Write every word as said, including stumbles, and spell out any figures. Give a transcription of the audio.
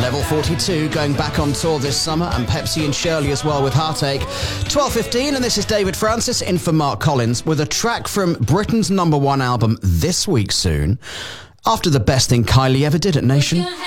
Level forty-two going back on tour this summer, and Pepsi and Shirley as well with Heartache. twelve fifteen, and this is David Francis in for Mark Collins with a track from Britain's number one album this week soon, after the best thing Kylie ever did at Nation.